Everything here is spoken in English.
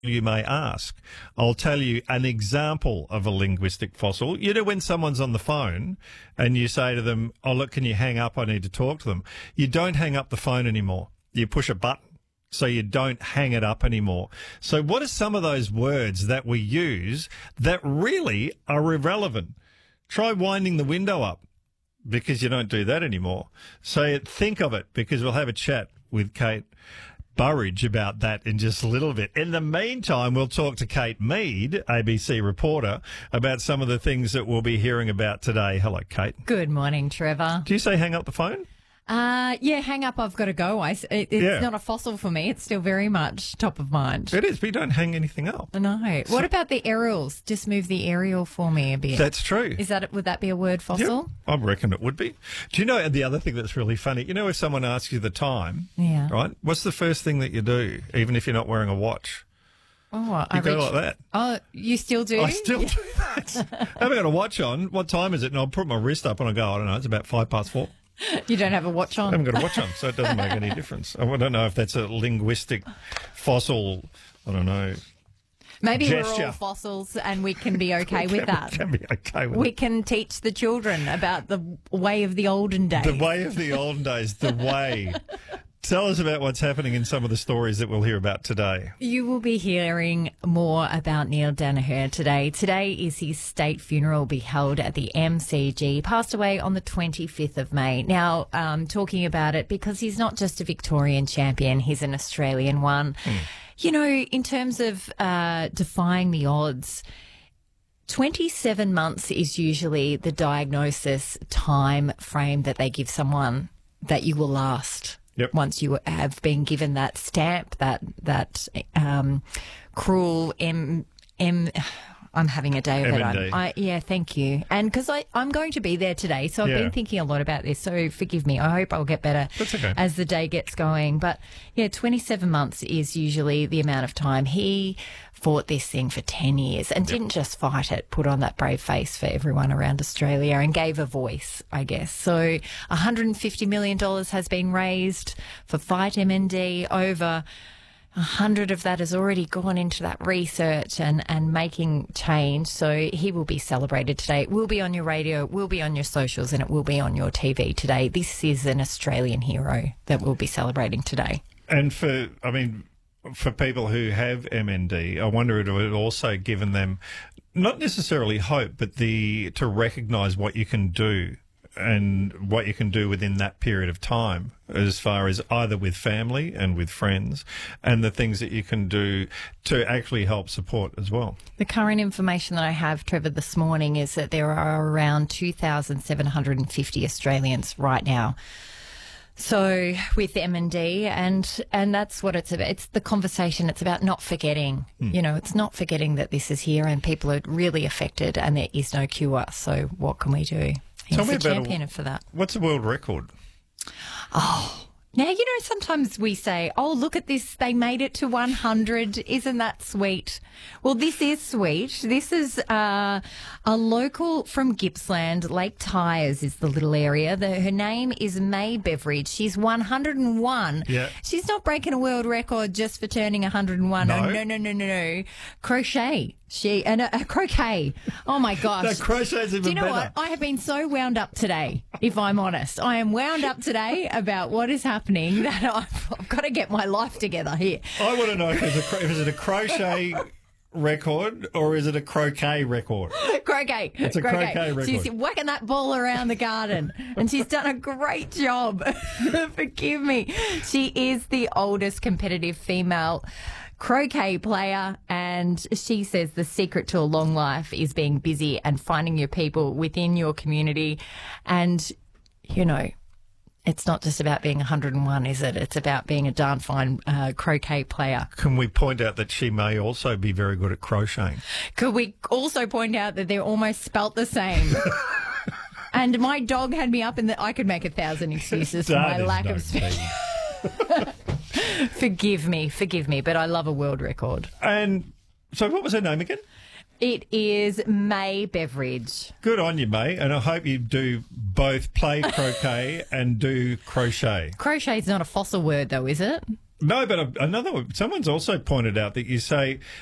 you may ask. I'll tell you an example of a linguistic fossil. You know, when someone's on the phone and you say to them, oh, look, can you hang up? I need to talk to them. You don't hang up the phone anymore. You push a button. So you don't hang it up anymore. So what are some of those words that we use that really are irrelevant? Try winding the window up, because you don't do that anymore. So think of it, because we'll have a chat with Kate Burridge about that in just a little bit. In the meantime, we'll talk to Kate Mead, ABC reporter, about some of the things that we'll be hearing about today. Hello, Kate. Good morning, Trevor. Do you say hang up the phone? Yeah, hang up, I've got to go. It's not a fossil for me. It's still very much top of mind. It is, but you don't hang anything up. No. What about the aerials? Just move the aerial for me a bit. That's true. Would that be a word fossil? Yep, I reckon it would be. Do you know the other thing that's really funny? You know, if someone asks you the time, right, what's the first thing that you do, even if you're not wearing a watch? Oh, you go like that. Oh, you still do? I still do that. I haven't got a watch on. What time is it? And I'll put my wrist up and I go, I don't know, it's about 4:05. You don't have a watch on? I haven't got a watch on, so it doesn't make any difference. I don't know if that's a linguistic fossil, I don't know. Maybe gesture. We're all fossils and we can be okay with that. We can be okay with We can teach the children about the way of the olden days. The way of the olden days, the way. Tell us about what's happening in some of the stories that we'll hear about today. You will be hearing more about Neil Danaher today. Today is his state funeral, will be held at the MCG. Passed away on the 25th of May. Now, talking about it because he's not just a Victorian champion, he's an Australian one. You know, in terms of defying the odds, 27 months is usually the diagnosis time frame that they give someone that you will last. Yep. Once you have been given that stamp, that cruel I'm having a day of it. Yeah, thank you. And because I'm going to be there today, so I've been thinking a lot about this, so forgive me. I hope I'll get better as the day gets going. But, 27 months is usually the amount of time. He fought this thing for 10 years and didn't just fight it, put on that brave face for everyone around Australia and gave a voice, I guess. So $150 million has been raised for Fight MND. Over 100 of that has already gone into that research and making change. So he will be celebrated today. It will be on your radio, it will be on your socials, and it will be on your TV today. This is an Australian hero that we'll be celebrating today. And for people who have MND, I wonder if it would also given them not necessarily hope, but to recognise what you can do and what you can do within that period of time, as far as either with family and with friends, and the things that you can do to actually help support as well. The current information that I have, Trevor, this morning is that there are around 2,750 Australians right now. So with M&D, and that's what it's about. It's the conversation. It's about not forgetting. You know, it's not forgetting that this is here and people are really affected and there is no cure. So what can we do? He's the champion for that. What's a world record? Oh, now, you know, sometimes we say, oh, look at this, they made it to 100. Isn't that sweet? Well, this is sweet. This is a local from Gippsland. Lake Tyers is the little area. Her name is May Beveridge. She's 101. Yeah. She's not breaking a world record just for turning 101. No. Oh, no. Crochet. Croquet. Oh, my gosh. No, crochet's even better. Do you know what? I have been so wound up today, if I'm honest. I am wound up today about what is happening that I've got to get my life together here. I want to know if it's a crochet record or is it a croquet record? Croquet. It's a croquet record. She's whacking that ball around the garden and she's done a great job. Forgive me. She is the oldest competitive female croquet player, and she says the secret to a long life is being busy and finding your people within your community. And, you know, it's not just about being 101, is it? It's about being a darn fine croquet player. Can we point out that she may also be very good at crocheting? Could we also point out that they're almost spelt the same? And my dog had me up in I could make 1,000 excuses for my lack of speed. Forgive me, but I love a world record. And so what was her name again? It is May Beveridge. Good on you, May, and I hope you do both play croquet and do crochet. Crochet is not a fossil word, though, is it? No, but someone's also pointed out that you say